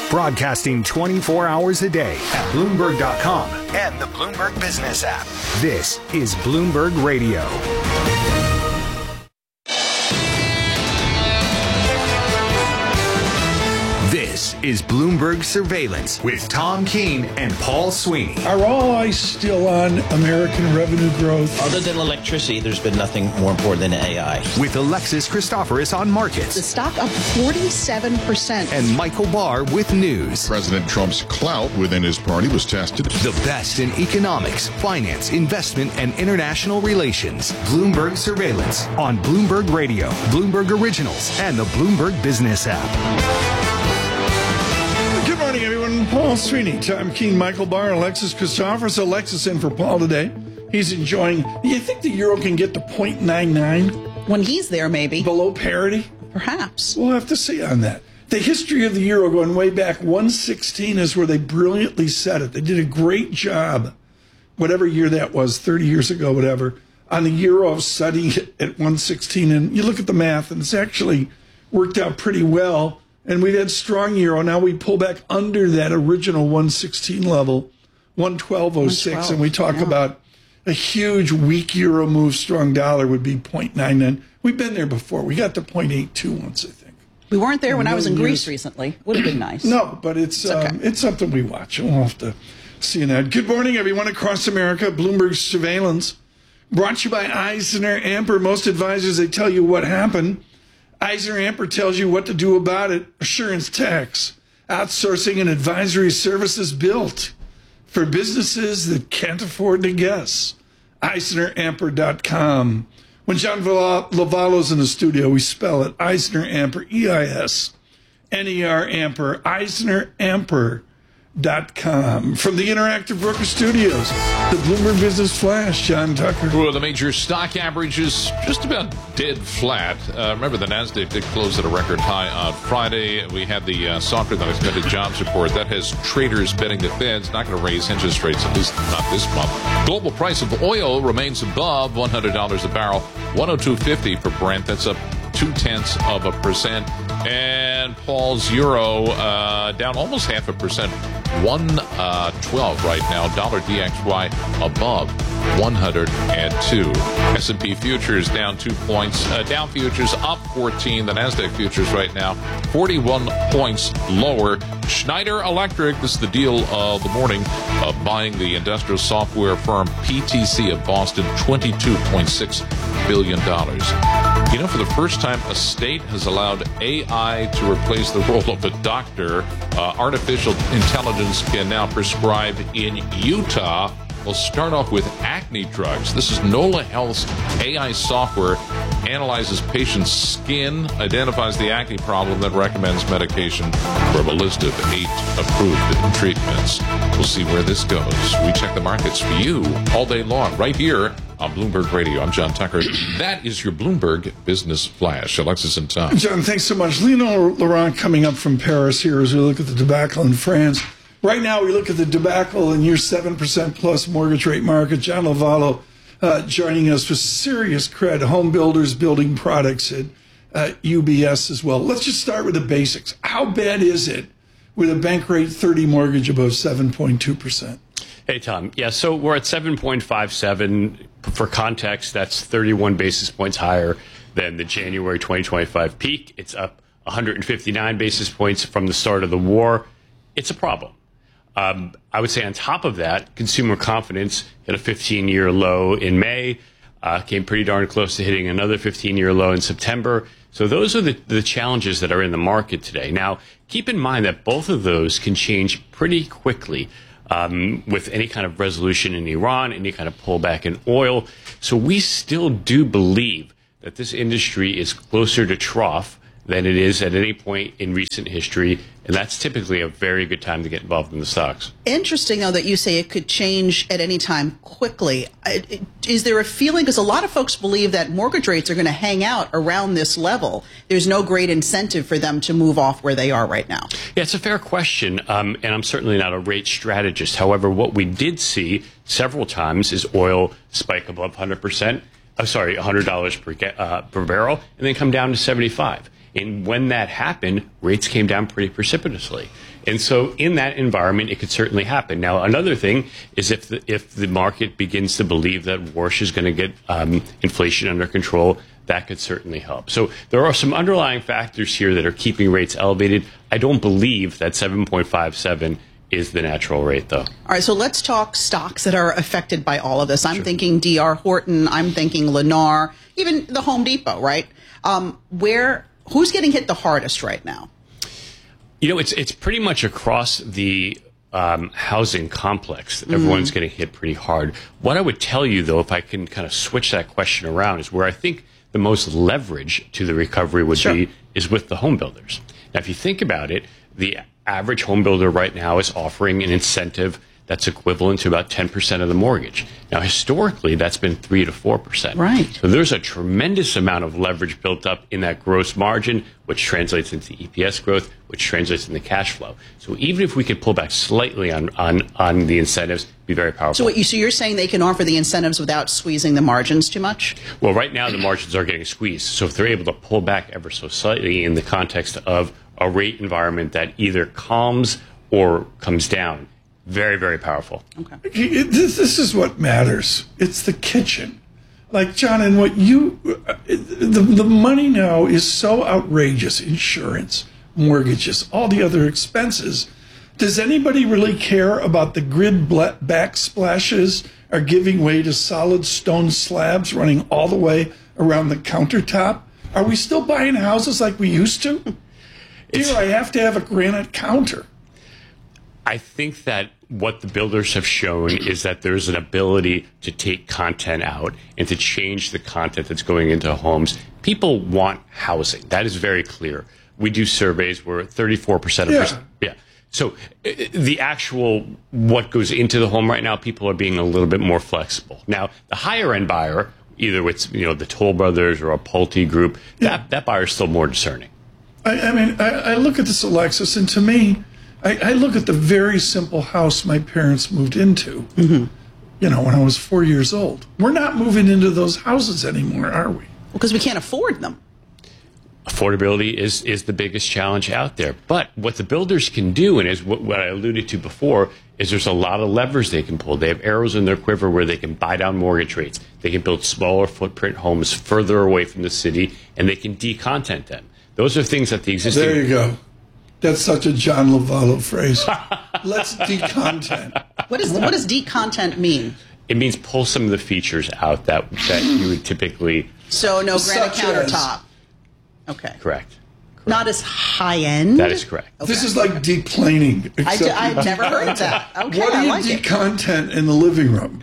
Broadcasting 24 hours a day at Bloomberg.com and the Bloomberg Business app. This is Bloomberg Radio. This is Bloomberg Surveillance with Tom Keene and Paul Sweeney. Are all eyes still on American revenue growth? Other than electricity, there's been nothing more important than AI. With Alexis Christoforous on markets. The stock up 47%. And Michael Barr with news. President Trump's clout within his party was tested. The best in economics, finance, investment, and international relations. Bloomberg Surveillance on Bloomberg Radio, Bloomberg Originals, and the Bloomberg Business app. Good morning, everyone. Paul Sweeney, Tom Keene, Michael Barr, Alexis Christoforous. Alexis in for Paul today. He's enjoying. Do you think the euro can get to 0.99? When he's there, maybe. Below parity? Perhaps. We'll have to see on that. The history of the euro going way back, 116 is where they brilliantly said it. They did a great job, whatever year that was, 30 years ago, whatever, on the euro of studying it at 116. And you look at the math, and it's actually worked out pretty well. And we've had strong euro. Now we pull back under that original 116 level, 112.06, and we talk about a huge weak euro move, strong dollar would be 0.99. We've been there before. We got to 0.82 once, I think. We weren't there when I was in Greece recently. Would have been nice. No, but it's something we watch. We'll have to see that. Good morning, everyone across America. Bloomberg Surveillance, brought to you by EisnerAmper. Most advisors, they tell you what happened. EisnerAmper tells you what to do about it. Assurance tax, outsourcing and advisory services built for businesses that can't afford to guess. EisnerAmper.com. When John Lovallo's in the studio, we spell it EisnerAmper, E-I-S-N-E-R Amper, EisnerAmper.com. From the Interactive Broker Studios, the Bloomberg Business Flash, John Tucker. Well, the major stock average is just about dead flat. Remember, the NASDAQ did close at a record high on Friday. We had the softer than expected jobs report. That has traders betting the Fed's not going to raise interest rates, at least not this month. Global price of oil remains above $100 a barrel, 102.50 for Brent. That's up 0.2%. And Paul's euro down almost 0.5%, 112 right now. Dollar DXY above 102. S&P futures down 2 points. Dow futures up 14. The NASDAQ futures right now 41 points lower. Schneider Electric, this is the deal of the morning, buying the industrial software firm PTC of Boston, $22.6 billion. You know, for the first time, a state has allowed AI to replace the role of a doctor. Artificial intelligence can now prescribe in Utah. We'll start off with acne drugs. This is NOLA Health's AI software analyzes patients' skin, identifies the acne problem, then recommends medication from a list of 8 approved treatments. We'll see where this goes. We check the markets for you all day long, right here on Bloomberg Radio. I'm John Tucker. That is your Bloomberg Business Flash. Alexis and Tom. John, thanks so much. Lino Laurent coming up from Paris here as we look at the debacle in France. Right now, we look at the debacle in your 7% plus mortgage rate market. John Lovallo joining us with serious cred, home builders building products at UBS as well. Let's just start with the basics. How bad is it with a bank rate 30 mortgage above 7.2%? Hey, Tom. Yeah, so we're at 7.57. For context, that's 31 basis points higher than the January 2025 peak. It's up 159 basis points from the start of the war. It's a problem. I would say on top of that, consumer confidence hit a 15-year low in May, came pretty darn close to hitting another 15-year low in September. So those are the challenges that are in the market today. Now, keep in mind that both of those can change pretty quickly with any kind of resolution in Iran, any kind of pullback in oil. So we still do believe that this industry is closer to trough than it is at any point in recent history, and that's typically a very good time to get involved in the stocks. Interesting, though, that you say it could change at any time quickly. Is there a feeling, because a lot of folks believe that mortgage rates are going to hang out around this level. There's no great incentive for them to move off where they are right now. Yeah, it's a fair question, and I'm certainly not a rate strategist. However, what we did see several times is oil spike above $100 per barrel, and then come down to 75. And when that happened, rates came down pretty precipitously. And so in that environment, it could certainly happen. Now, another thing is if the market begins to believe that Warsh is going to get inflation under control, that could certainly help. So there are some underlying factors here that are keeping rates elevated. I don't believe that 7.57 is the natural rate, though. All right, so let's talk stocks that are affected by all of this. I'm thinking D.R. Horton, I'm thinking Lennar, even the Home Depot, right? Who's getting hit the hardest right now? You know, it's pretty much across the housing complex. Everyone's getting hit pretty hard. What I would tell you, though, if I can kind of switch that question around, is where I think the most leverage to the recovery would be is with the home builders. Now, if you think about it, the average home builder right now is offering an incentive that's equivalent to about 10% of the mortgage. Now, historically, that's been 3 to 4%. Right. So there's a tremendous amount of leverage built up in that gross margin, which translates into EPS growth, which translates into cash flow. So even if we could pull back slightly on the incentives, it'd be very powerful. So you're saying they can offer the incentives without squeezing the margins too much? Well, right now the margins are getting squeezed. So if they're able to pull back ever so slightly in the context of a rate environment that either calms or comes down, very, very powerful. Okay. This is what matters. It's the kitchen. Like, John, and what the money now is so outrageous. Insurance, mortgages, all the other expenses. Does anybody really care about the grid backsplashes are giving way to solid stone slabs running all the way around the countertop? Are we still buying houses like we used to? Dear, I have to have a granite counter. I think that what the builders have shown is that there's an ability to take content out and to change the content that's going into homes. People want housing. That is very clear. We do surveys where 34% of So the actual what goes into the home right now, people are being a little bit more flexible. Now, the higher end buyer, either it's the Toll Brothers or a Pulte Group, that buyer is still more discerning. I look at this Alexis, and to me, I look at the very simple house my parents moved into, when I was 4 years old. We're not moving into those houses anymore, are we? Because we can't afford them. Affordability is the biggest challenge out there. But what the builders can do, and is what I alluded to before, is there's a lot of levers they can pull. They have arrows in their quiver where they can buy down mortgage rates. They can build smaller footprint homes further away from the city, and they can decontent them. Those are things that the existing... There you go. That's such a John Lovallo phrase. Let's decontent. What does decontent mean? It means pull some of the features out that you would typically... So no granite countertop. Okay. Correct. Not as high end? That is correct. Okay. This is like deplaning. I've never heard of that. Okay, what do you decontent in the living room?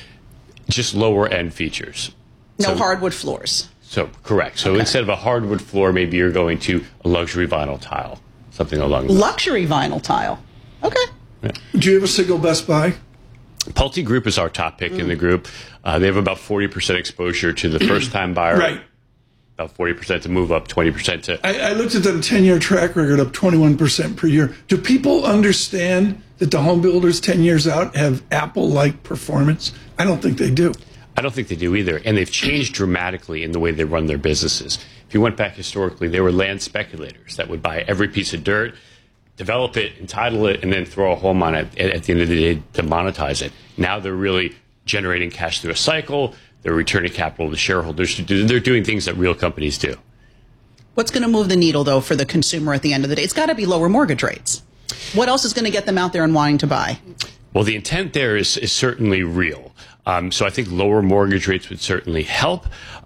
Just lower end features. No hardwood floors. So, correct. So instead of a hardwood floor, maybe you're going to a luxury vinyl tile. Something along those. Luxury vinyl tile. Okay. Yeah. Do you have a single Best Buy? Pulte Group is our top pick in the group. They have about 40% exposure to the first-time buyer. Right. About 40% to move up, 20% to... I looked at them 10-year track record, up 21% per year. Do people understand that the home builders 10 years out have Apple-like performance? I don't think they do. I don't think they do either. And they've changed dramatically in the way they run their businesses. If you went back historically, they were land speculators that would buy every piece of dirt, develop it, entitle it, and then throw a home on it at the end of the day to monetize it. Now they're really generating cash through a cycle. They're returning capital to shareholders. They're doing things that real companies do. What's going to move the needle, though, for the consumer at the end of the day? It's got to be lower mortgage rates. What else is going to get them out there and wanting to buy? Well, the intent there is certainly real. So I think lower mortgage rates would certainly help.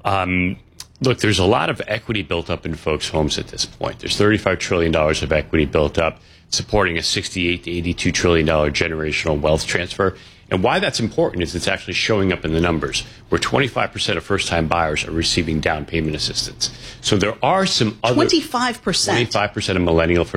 Look, there's a lot of equity built up in folks' homes at this point. There's $35 trillion of equity built up, supporting a $68 to $82 trillion generational wealth transfer. And why that's important is it's actually showing up in the numbers, where 25% of first-time buyers are receiving down payment assistance. So there are some other... 25%? 25% of millennial